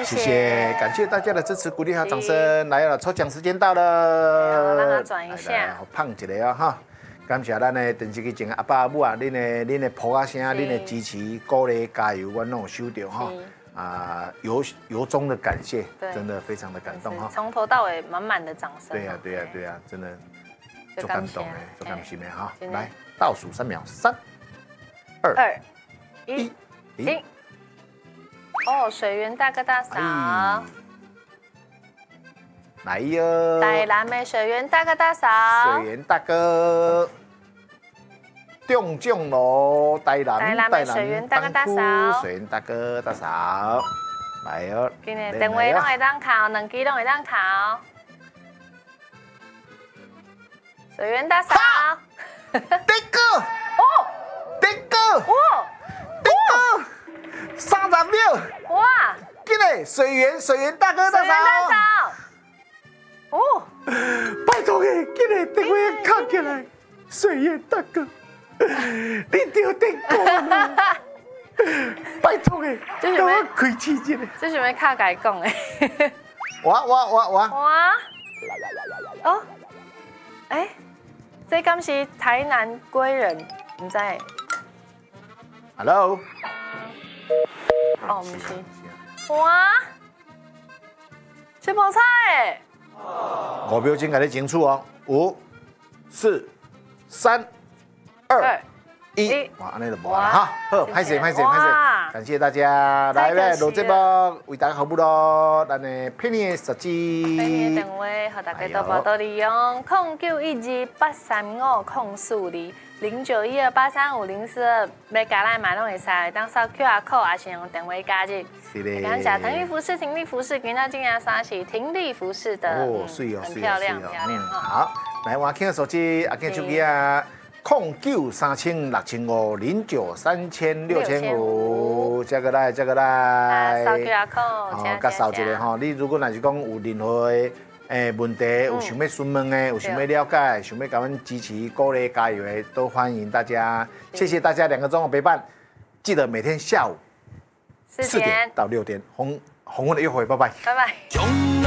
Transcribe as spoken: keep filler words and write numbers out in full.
谢谢谢，感谢大家的支持、鼓励和掌声。来了，抽奖时间到了， 让它转一下， 好胖一个啊哈！感谢咱的电视机前阿爸阿母啊，恁的恁的抱啊声，恁的支持、鼓励、加油，我拢有收到哈。啊，由由衷的感谢，真的非常的感动哈。 从头到尾满满的掌声。 对呀，对呀，对呀，真的，就感动哎，就感谢哈。 来， 来，倒数三秒，三、二、 二、一、停。哦，水源大哥大嫂。 来哟！ 台南的水源大哥大嫂。 水源大哥。中奖咯！台南台南水源大哥大嫂， 水源大哥大嫂，来哦！ 今日电话拢会当考，两支拢会当考。水源大嫂， 第个哦， 第个哇， 第个三十秒， 哇！ 今日水源水源大哥大嫂， 哦， 拜托诶，今日电话敲起来，水源大哥。你掉电过了，拜托诶，等我开启一下。 这是咩卡解讲诶？ 哇哇哇哇！ 哇！哦，哎，这敢是台南归人，唔知。 Hello。 哦，唔是。哇！小泡菜诶！ 五秒钟给你清楚哦，五、四、三。二一，哇，安尼就无啦哈，好，拍摄拍摄拍摄，感谢大家来咧录节目，为大家服务咯，咱的便宜的手机， 便宜的电话，和大家多报多利用，零九一二八三五零四二零九一二八三五零四二，要加来买拢会使，当扫 Q R code 也是用电话加入。 是嘞。 感谢腾力服饰、婷丽服饰，今天今年衫是婷丽服饰的， 哦，水哦， 很漂亮漂亮。 好，来我看手机，阿看手机啊。空九三千六千五零九三千六千五，这个来这个来， 扫 Q R code， 哦，甲扫一个吼。你如果若是讲有任何诶问题，有想要询问的，有想要了解，想要甲阮支持、鼓励、加油的，都欢迎大家。谢谢大家两个钟的陪伴，记得每天下午四点到六点，红红红的约会，拜拜， 拜拜。